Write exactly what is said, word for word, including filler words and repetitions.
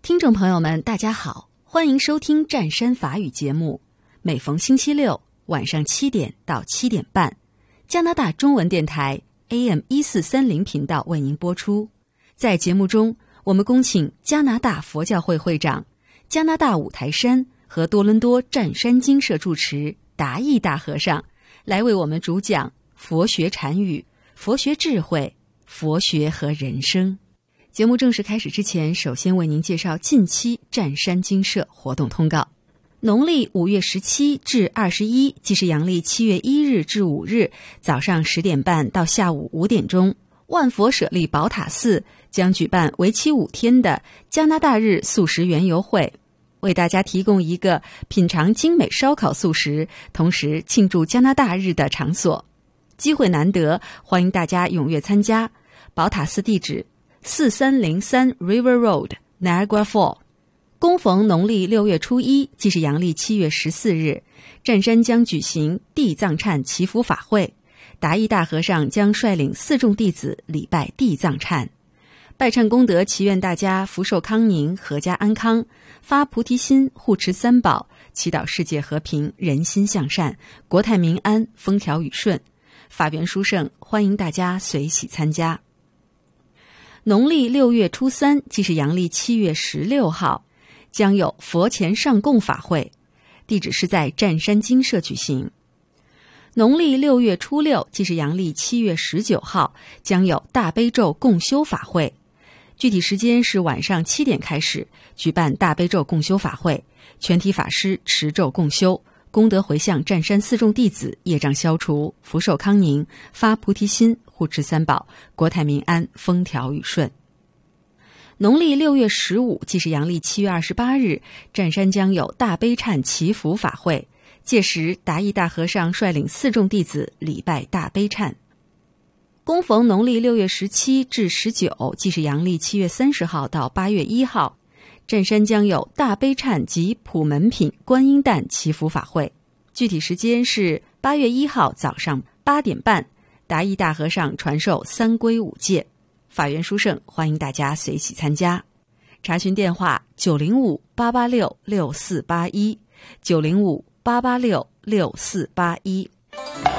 听众朋友们，大家好，欢迎收听湛山法语节目，每逢星期六晚上七点到七点半，加拿大中文电台 A M 一四三零频道为您播出。在节目中，我们恭请加拿大佛教会会长、加拿大五台山和多伦多湛山精舍住持达义大和尚来为我们主讲佛学禅语、佛学智慧、佛学和人生。节目正式开始之前，首先为您介绍近期湛山精舍活动通告。农历五月十七至二十一，即是阳历七月一日至五日，早上十点半到下午五点钟，万佛舍利宝塔寺将举办为期五天的加拿大日素食园游会，为大家提供一个品尝精美烧烤素食，同时庆祝加拿大日的场所。机会难得，欢迎大家踊跃参加。宝塔寺地址四三零三 River Road Niagara Falls。 恭逢农历六月初一，即是阳历七月十四日，湛山将举行地藏忏祈福法会，达义大和尚将率领四众弟子礼拜地藏忏。拜忏功德祈愿大家福寿康宁，阖家安康，发菩提心，护持三宝，祈祷世界和平，人心向善，国泰民安，风调雨顺。法缘殊胜，欢迎大家随喜参加。农历六月初三，即是阳历七月十六号，将有佛前上供法会，地址是在湛山精舍举行。农历六月初六，即是阳历七月十九号，将有大悲咒共修法会，具体时间是晚上七点开始，举办大悲咒共修法会，全体法师持咒共修，功德回向湛山四众弟子，业障消除，福寿康宁，发菩提心，护持三宝，国泰民安，风调雨顺。农历六月十五，即是阳历七月二十八日，湛山将有大悲忏祈福法会，届时达义大和尚率领四众弟子礼拜大悲忏。恭逢农历六月十七至十九，即是阳历七月三十号到八月一号，湛山将有大悲忏及普门品观音诞祈福法会，具体时间是八月一号早上八点半，达义大和尚传授三皈五戒，法缘殊胜，欢迎大家随喜参加。查询电话九零五八八六六四八一 九零五八八六六四八一。